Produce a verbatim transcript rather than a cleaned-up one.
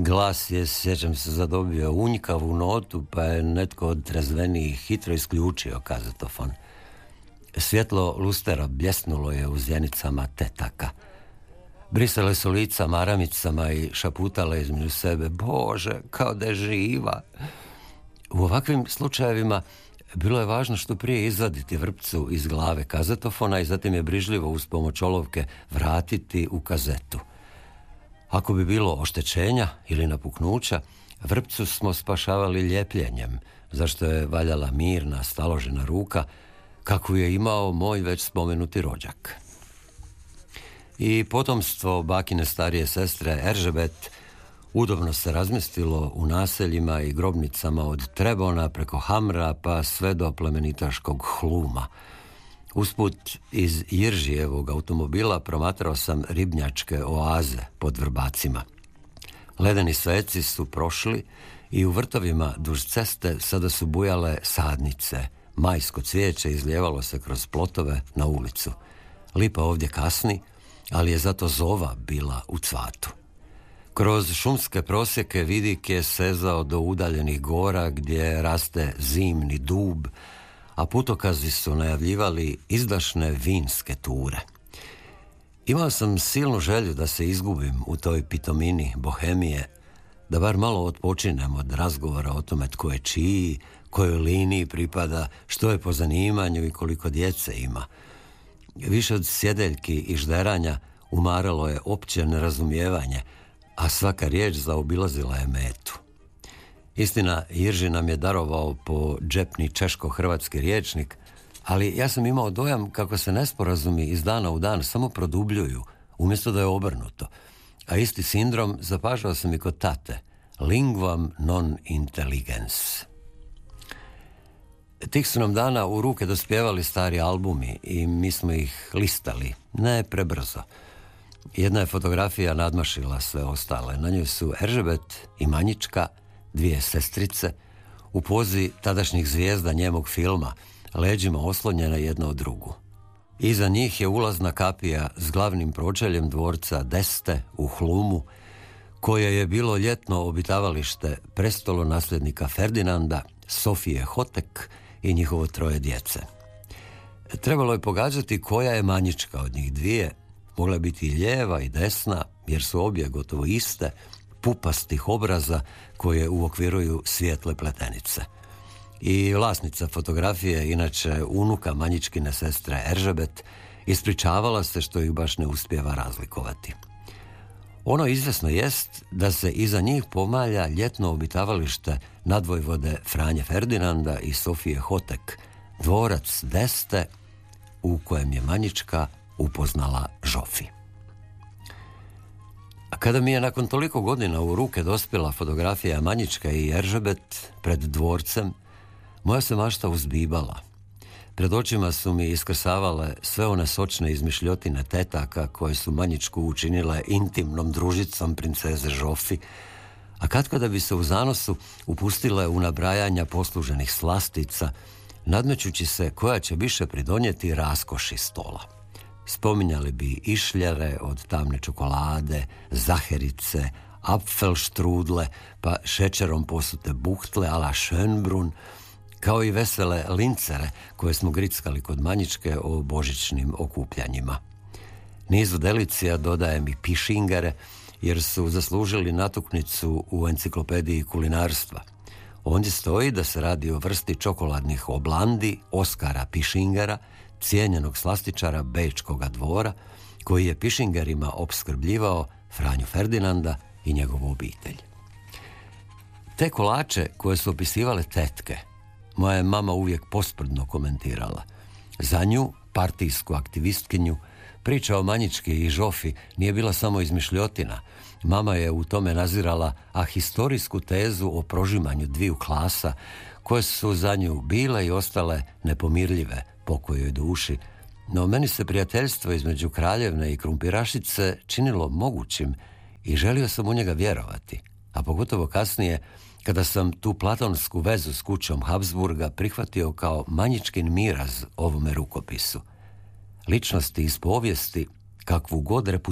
Glas je, sjećam se, zadobio unjkavu notu, pa je netko od trezvenijih hitro isključio kazetofon. Svjetlo lustera bljesnulo je u zjenicama tetaka. Brisale su lica maramicama i šaputale između sebe: Bože, kao da je živa. U ovakvim slučajevima bilo je važno što prije izvaditi vrpcu iz glave kazetofona i zatim je brižljivo uz pomoć olovke vratiti u kazetu. Ako bi bilo oštećenja ili napuknuća, vrpcu smo spašavali ljepljenjem, zašto je valjala mirna, staložena ruka, kakvu je imao moj već spomenuti rođak. I potomstvo bakine starije sestre Eržebet udobno se razmjestilo u naseljima i grobnicama od Trebona preko Hamra pa sve do plemenitaškog Hluma. Usput iz Jiržijevog automobila promatrao sam ribnjačke oaze pod Vrbacima. Ledeni sveci su prošli i u vrtovima duž ceste sada su bujale sadnice. Majsko cvijeće izlijevalo se kroz plotove na ulicu. Lipa ovdje kasni, ali je zato zova bila u cvatu. Kroz šumske prosjeke vidik je sezao do udaljenih gora gdje raste zimni dub, a putokazi su najavljivali izdašne vinske ture. Imao sam silnu želju da se izgubim u toj pitomini bohemije, da bar malo odpočinem od razgovora o tome tko je čiji, kojoj liniji pripada, što je po zanimanju i koliko djece ima. Više od sjedeljki i žderanja umaralo je opće nerazumijevanje, a svaka riječ zaobilazila je metu. Istina, Jirži nam je darovao po džepni češko-hrvatski rječnik, ali ja sam imao dojam kako se nesporazumi iz dana u dan samo produbljuju, umjesto da je obrnuto. A isti sindrom zapažao sam i kod tate. Lingvam non intelligens. Tih su nam dana u ruke dospjevali stari albumi i mi smo ih listali, ne prebrzo. Jedna je fotografija nadmašila sve ostale. Na njoj su Eržebet i Manjička, dvije sestrice, u pozi tadašnjih zvijezda njemog filma, leđima oslonjene jedna od drugu. Iza njih je ulazna kapija s glavnim pročeljem dvorca Deste u Hlumu, koje je bilo ljetno obitavalište prestolonasljednika Ferdinanda, Sofije Hotek i njihovo troje djece. Trebalo je pogađati koja je Manjička od njih dvije, mogla biti i lijeva i desna, jer su obje gotovo iste, pupastih obraza koje uokviruju svijetle pletenice. I vlasnica fotografije, inače unuka Manjičkine sestre Eržebet, ispričavala se što ih baš ne uspijeva razlikovati. Ono izvjesno jest da se iza njih pomalja ljetno obitavalište nadvojvode Franje Ferdinanda i Sofije Hotek, dvorac Deste u kojem je Manjička upoznala Žofi. A kada mi je nakon toliko godina u ruke dospjela fotografija Manjička i Eržebet pred dvorcem, moja se mašta uzbibala. Pred očima su mi iskrsavale sve one sočne izmišljotine tetaka koje su Manjičku učinile intimnom družicom princeze Žofi, a katkada bi se u zanosu upustile u nabrajanja posluženih slastica, nadmećući se koja će više pridonijeti raskoši stola. Spominjali bi išljere od tamne čokolade, zaherice, apfelštrudle, pa šećerom posute buhtle a la Schönbrunn, kao i vesele lincere koje smo grickali kod Manjičke o božićnim okupljanjima. Nizu delicija dodajem i pišingere, jer su zaslužili natuknicu u enciklopediji kulinarstva. Ondje stoji da se radi o vrsti čokoladnih oblandi Oskara Pišingera, cijenjenog slastičara Bečkoga dvora, koji je pišingerima opskrbljivao Franju Ferdinanda i njegovu obitelj. Te kolače koje su opisivale tetke, moja je mama uvijek posprdno komentirala. Za nju, partijsku aktivistkinju, priča o Manjički i Žofi nije bila samo izmišljotina. Mama je u tome nazirala ahistorijsku tezu o prožimanju dviju klasa koje su za nju bile i ostale nepomirljive pokojoj duši, no meni se prijateljstvo između kraljevne i krumpirašice činilo mogućim i želio sam u njega vjerovati, a pogotovo kasnije kada sam tu platonsku vezu s kućom Habsburga prihvatio kao Manjičkin miraz ovome rukopisu. Ličnosti iz povijesti, kakvu god reputaciju